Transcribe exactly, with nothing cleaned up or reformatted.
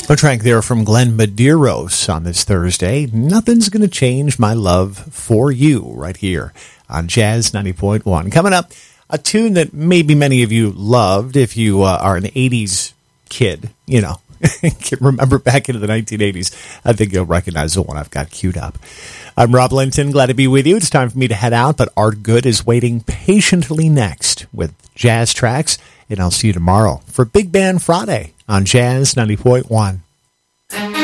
A track there from Glenn Medeiros on this Thursday. Nothing's going to change my love for you right here on Jazz ninety point one. Coming up, a tune that maybe many of you loved if you uh, are an eighties kid, you know. Can remember back into the nineteen eighties. I think you'll recognize the one I've got queued up. I'm Rob Linton. Glad to be with you. It's time for me to head out, but Art Good is waiting patiently next with Jazz Tracks, and I'll see you tomorrow for Big Band Friday on Jazz ninety point one.